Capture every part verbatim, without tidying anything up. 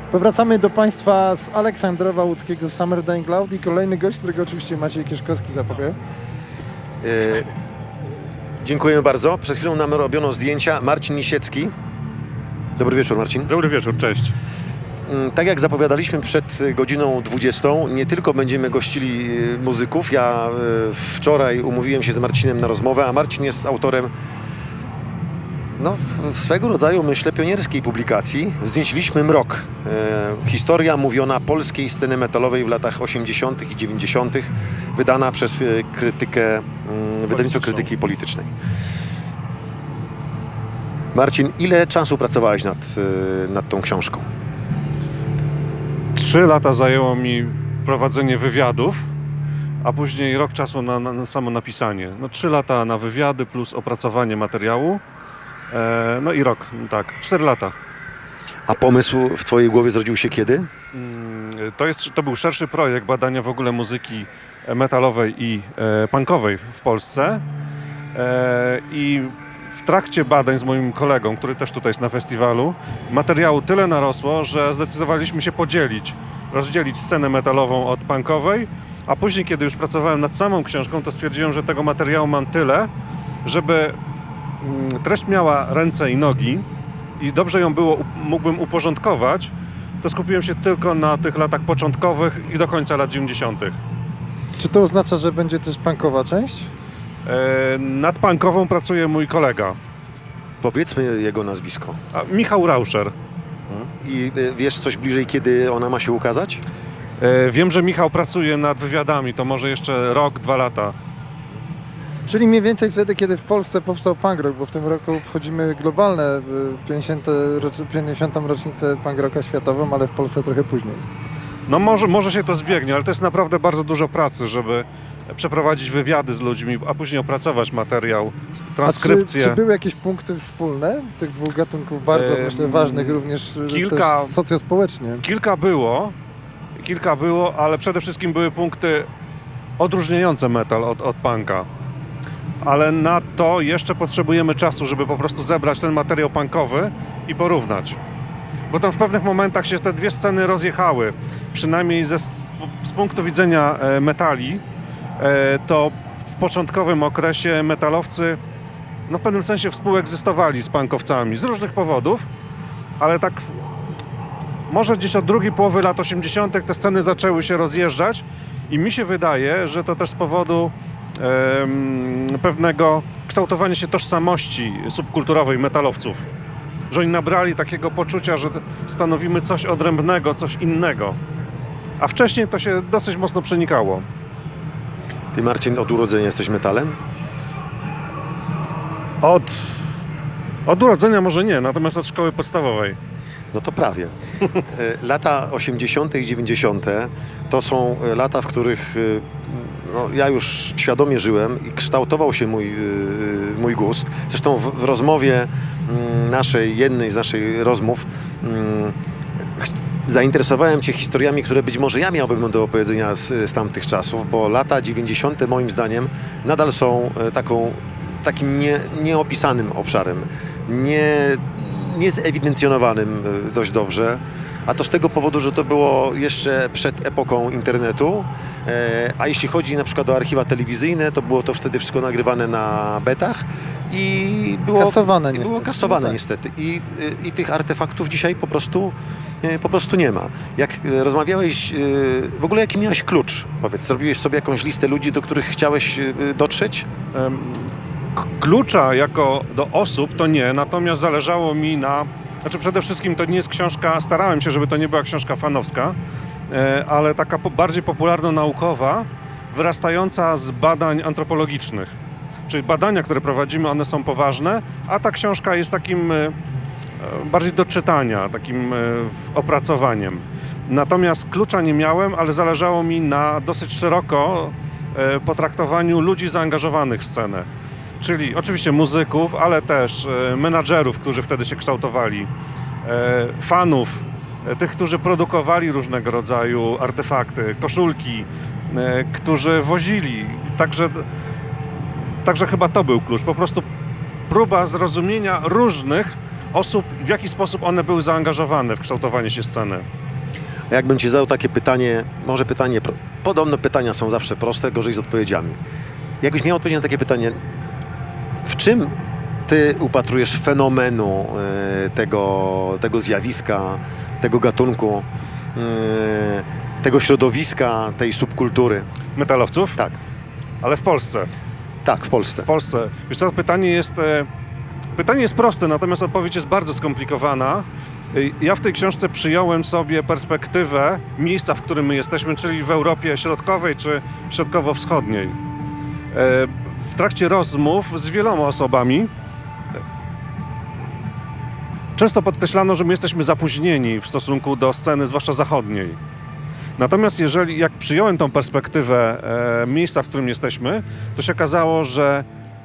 Powracamy do Państwa z Aleksandrowa Łódzkiego, Summer Dying Loud i kolejny gość, którego oczywiście Maciej Kieszkowski zapowie. Yy, dziękujemy bardzo. Przed chwilą nam robiono zdjęcia. Marcin Lisiecki. Dobry wieczór, Marcin. Dobry wieczór, cześć. Tak jak zapowiadaliśmy przed godziną dwudziestą, nie tylko będziemy gościli muzyków. Ja wczoraj umówiłem się z Marcinem na rozmowę, a Marcin jest autorem no, swego rodzaju, myślę, pionierskiej publikacji. Wznieśliśmy mrok. E, historia mówiona polskiej sceny metalowej w latach osiemdziesiątych i dziewięćdziesiątych, wydana przez krytykę, mm, wydawnictwo krytyki politycznej. Marcin, ile czasu pracowałeś nad, nad tą książką? Trzy lata zajęło mi prowadzenie wywiadów, a później rok czasu na, na, na samo napisanie. No, trzy lata na wywiady plus opracowanie materiału. E, no i rok, tak, cztery lata. A pomysł w twojej głowie zrodził się kiedy? To, jest, to był szerszy projekt badania w ogóle muzyki metalowej i e, punkowej w Polsce. E, I w trakcie badań z moim kolegą, który też tutaj jest na festiwalu, materiału tyle narosło, że zdecydowaliśmy się podzielić, rozdzielić scenę metalową od punkowej, a później, kiedy już pracowałem nad samą książką, to stwierdziłem, że tego materiału mam tyle, żeby treść miała ręce i nogi i dobrze ją było, mógłbym uporządkować, to skupiłem się tylko na tych latach początkowych i do końca lat dziewięćdziesiątych. Czy to oznacza, że będzie też punkowa część? E, nad punkową pracuje mój kolega. Powiedzmy jego nazwisko. A, Michał Rauscher. I wiesz coś bliżej, kiedy ona ma się ukazać? E, wiem, że Michał pracuje nad wywiadami, to może jeszcze rok, dwa lata. Czyli mniej więcej wtedy, kiedy w Polsce powstał punk rock, bo w tym roku obchodzimy globalne pięćdziesiątą rocznicę punk rocka światową, ale w Polsce trochę później. No może, może się to zbiegnie, ale to jest naprawdę bardzo dużo pracy, żeby przeprowadzić wywiady z ludźmi, a później opracować materiał, transkrypcję. A czy, czy były jakieś punkty wspólne tych dwóch gatunków, bardzo Ehm, myślę ważnych również kilka, też socjospołecznie? Kilka było, kilka było, ale przede wszystkim były punkty odróżniające metal od, od punka. Ale na to jeszcze potrzebujemy czasu, żeby po prostu zebrać ten materiał punkowy i porównać. Bo tam w pewnych momentach się te dwie sceny rozjechały. Przynajmniej ze, z punktu widzenia metali, to w początkowym okresie metalowcy no w pewnym sensie współegzystowali z punkowcami z różnych powodów, ale tak może gdzieś od drugiej połowy lat osiemdziesiątych te sceny zaczęły się rozjeżdżać i mi się wydaje, że to też z powodu pewnego kształtowania się tożsamości subkulturowej metalowców. Że oni nabrali takiego poczucia, że stanowimy coś odrębnego, coś innego. A wcześniej to się dosyć mocno przenikało. Ty, Marcin, od urodzenia jesteś metalem? Od, od urodzenia może nie, natomiast od szkoły podstawowej. No to prawie. Lata osiemdziesiąte i dziewięćdziesiąte to są lata, w których no, ja już świadomie żyłem i kształtował się mój, mój gust. Zresztą w, w rozmowie naszej, jednej z naszych rozmów zainteresowałem Cię historiami, które być może ja miałbym do opowiedzenia z, z tamtych czasów, bo lata dziewięćdziesiąte moim zdaniem nadal są taką, takim nie, nieopisanym obszarem. Nie... niezewidencjonowanym dość dobrze, a to z tego powodu, że to było jeszcze przed epoką internetu, a jeśli chodzi na przykład o archiwa telewizyjne, to było to wtedy wszystko nagrywane na betach i było kasowane, i było niestety. kasowane No tak. niestety. I, i tych artefaktów dzisiaj po prostu, po prostu nie ma. Jak rozmawiałeś, w ogóle jaki miałeś klucz? Powiedz, zrobiłeś sobie jakąś listę ludzi, do których chciałeś dotrzeć? Um. Klucza jako do osób to nie, natomiast zależało mi na... Znaczy przede wszystkim to nie jest książka, starałem się, żeby to nie była książka fanowska, ale taka bardziej popularno-naukowa, wyrastająca z badań antropologicznych. Czyli badania, które prowadzimy, one są poważne, a ta książka jest takim bardziej do czytania, takim opracowaniem. Natomiast klucza nie miałem, ale zależało mi na dosyć szeroko potraktowaniu ludzi zaangażowanych w scenę. Czyli oczywiście muzyków, ale też menadżerów, którzy wtedy się kształtowali, fanów, tych, którzy produkowali różnego rodzaju artefakty, koszulki, którzy wozili. Także, także chyba to był klucz. Po prostu próba zrozumienia różnych osób, w jaki sposób one były zaangażowane w kształtowanie się sceny. A jakbym ci zadał takie pytanie, może pytanie, pro- podobno pytania są zawsze proste, gorzej z odpowiedziami. Jakbyś miał odpowiedzieć na takie pytanie, w czym ty upatrujesz fenomenu e, tego, tego zjawiska, tego gatunku, e, tego środowiska, tej subkultury? Metalowców? Tak, Ale w Polsce. tak, w Polsce. W Polsce. Wiesz co, pytanie jest, e, pytanie jest proste, natomiast odpowiedź jest bardzo skomplikowana. E, Ja w tej książce przyjąłem sobie perspektywę miejsca, w którym my jesteśmy, czyli w Europie Środkowej czy Środkowo-Wschodniej. E, W trakcie rozmów z wieloma osobami często podkreślano, że my jesteśmy zapóźnieni w stosunku do sceny, zwłaszcza zachodniej. Natomiast jeżeli, jak przyjąłem tą perspektywę e, miejsca, w którym jesteśmy, to się okazało, że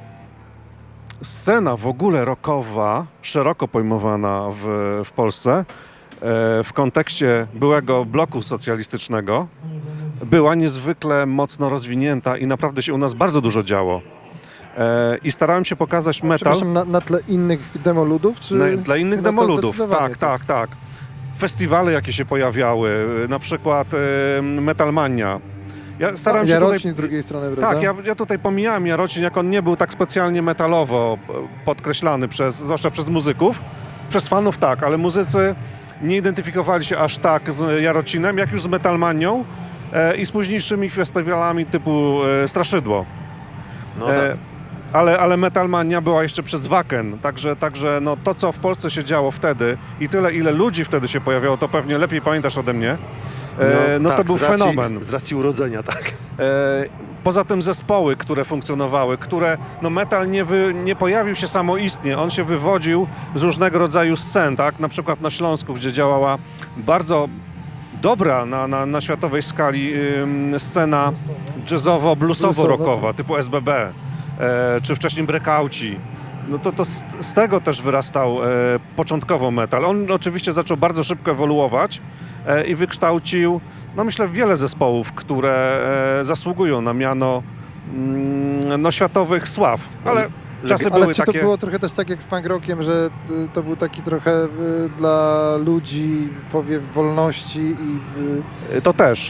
scena w ogóle rockowa, szeroko pojmowana w, w Polsce, e, w kontekście byłego bloku socjalistycznego, była niezwykle mocno rozwinięta i naprawdę się u nas bardzo dużo działo. E, I starałem się pokazać metal Przepraszam, na, na tle innych demoludów? Czy... na, dla innych No to demoludów. zdecydowanie Tak, tak, tak. Festiwale, jakie się pojawiały, na przykład e, Metalmania. Ja starałem No, się Jarocin tutaj... z drugiej strony, prawda? Tak, ja, ja tutaj pomijałem Jarocin, jak on nie był tak specjalnie metalowo podkreślany, przez, zwłaszcza przez muzyków. Przez fanów tak, ale muzycy nie identyfikowali się aż tak z Jarocinem, jak już z Metalmanią e, i z późniejszymi festiwalami typu e, Straszydło. No tak. E, ale, ale Metalmania była jeszcze przed Wacken, także, także no, to, co w Polsce się działo wtedy i tyle, ile ludzi wtedy się pojawiało, to pewnie lepiej pamiętasz ode mnie, e, no, tak, to był z racji, fenomen. Z racji urodzenia, tak. E, Poza tym zespoły, które funkcjonowały, które, no metal nie, wy, nie pojawił się samoistnie, on się wywodził z różnego rodzaju scen, tak? Na przykład na Śląsku, gdzie działała bardzo dobra na, na, na światowej skali ym, scena jazzowo-bluesowo-rockowa, typu S B B, e, czy wcześniej Breakouci. No to, to z, z tego też wyrastał e, początkowo metal. On oczywiście zaczął bardzo szybko ewoluować e, i wykształcił, no myślę, wiele zespołów, które e, zasługują na miano mm, no, światowych sław. Ale czasy Ale były czy takie... to było trochę też tak jak z punk rockiem, że y, to był taki trochę y, dla ludzi powiew wolności i... Y, To też.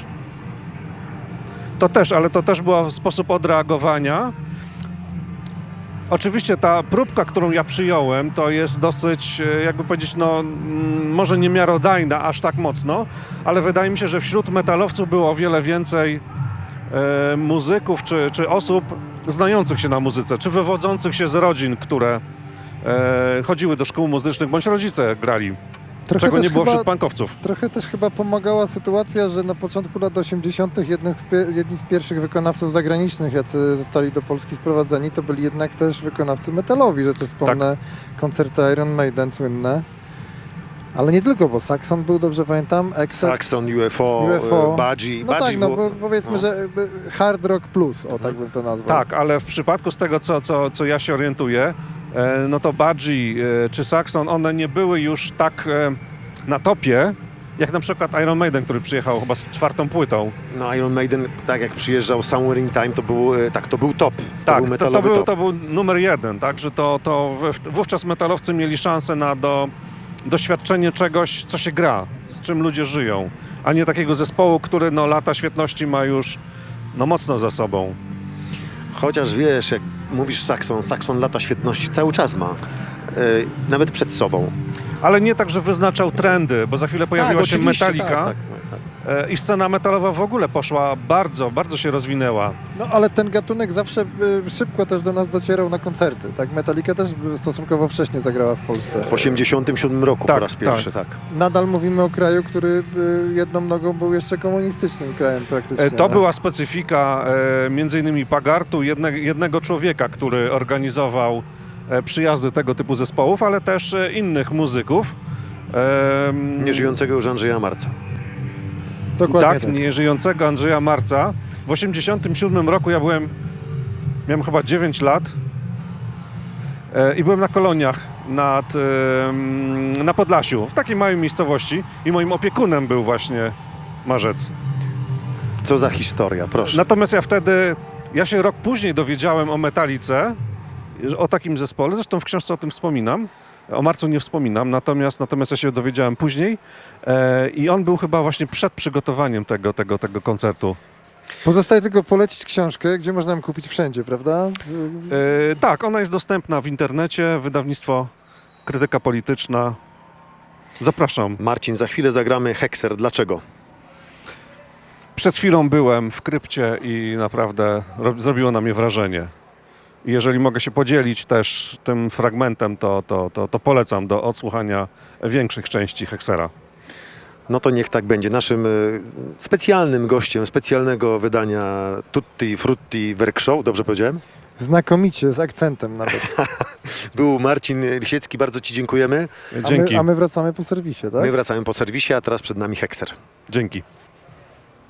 To też, ale to też był sposób odreagowania. Oczywiście ta próbka, którą ja przyjąłem, to jest dosyć, e, jakby powiedzieć, no mm, może nie miarodajna aż tak mocno, ale wydaje mi się, że wśród metalowców było o wiele więcej e, muzyków czy, czy osób znających się na muzyce, czy wywodzących się z rodzin, które e, chodziły do szkół muzycznych, bądź rodzice grali, trochę czego nie też było chyba, wśród punkowców. Trochę też chyba pomagała sytuacja, że na początku lat osiemdziesiątych jednych z pie- jedni z pierwszych wykonawców zagranicznych, jacy zostali do Polski sprowadzeni, to byli jednak też wykonawcy metalowi, że też wspomnę koncerty Iron Maiden słynne. Ale nie tylko, bo Saxon był, dobrze pamiętam, Except, Saxon, U F O, U F O. Budgie. No tak, no było... bo powiedzmy, no. że jakby hard rock plus, o tak bym to nazwał. Tak, ale w przypadku z tego, co, co, co ja się orientuję, e, no to Budgie e, czy Saxon, one nie były już tak e, na topie, jak na przykład Iron Maiden, który przyjechał chyba z czwartą płytą. No Iron Maiden, tak jak przyjeżdżał Somewhere in Time, to był, e, tak, to był top. To Tak, był to, metalowy to, był, top. to był numer jeden, także to, to w, wówczas metalowcy mieli szansę na do, doświadczenie czegoś, co się gra, z czym ludzie żyją, a nie takiego zespołu, który no, lata świetności ma już no, mocno za sobą. Chociaż wiesz, jak mówisz Saxon, Saxon lata świetności cały czas ma. E, nawet przed sobą. Ale nie tak, że wyznaczał trendy, bo za chwilę pojawiła tak, się oczywiście, Metallica. Tak, tak, tak. E, I scena metalowa w ogóle poszła bardzo, bardzo się rozwinęła. No ale ten gatunek zawsze y, szybko też do nas docierał na koncerty, tak? Metallica też y, stosunkowo wcześnie zagrała w Polsce. W osiemdziesiątym siódmym roku Tak, po raz pierwszy, tak. Nadal mówimy o kraju, który y, jedną nogą był jeszcze komunistycznym krajem praktycznie. E, To no. była specyfika e, między innymi Pagartu, jedne, jednego człowieka, który organizował e, przyjazdy tego typu zespołów, ale też e, innych muzyków. E, Nieżyjącego już Andrzeja Marca. Dokładnie tak, tak. nieżyjącego Andrzeja Marca. W osiemdziesiątym siódmym roku ja byłem, miałem chyba dziewięć lat e, i byłem na koloniach nad, e, na Podlasiu, w takiej małej miejscowości i moim opiekunem był właśnie Marzec. Co za historia, proszę. Natomiast ja wtedy, ja się rok później dowiedziałem o Metallice, o takim zespole, zresztą w książce o tym wspominam, O marcu nie wspominam, natomiast, natomiast ja się dowiedziałem później e, i on był chyba właśnie przed przygotowaniem tego, tego, tego koncertu. Pozostaje tylko polecić książkę, gdzie można ją kupić wszędzie, prawda? E, tak, ona jest dostępna w internecie, wydawnictwo Krytyka Polityczna. Zapraszam. Marcin, za chwilę zagramy Hekser. Dlaczego? Przed chwilą byłem w krypcie i naprawdę ro- zrobiło na mnie wrażenie. I jeżeli mogę się podzielić też tym fragmentem, to, to, to, to polecam do odsłuchania większych części Heksera. No to niech tak będzie. Naszym y, specjalnym gościem specjalnego wydania Tutti Frutti Werkshow, dobrze powiedziałem? Znakomicie, z akcentem nawet. Był Marcin Lisiecki, bardzo Ci dziękujemy. A Dzięki. my, a my wracamy po serwisie, tak? My wracamy po serwisie, a teraz przed nami Hekser. Dzięki.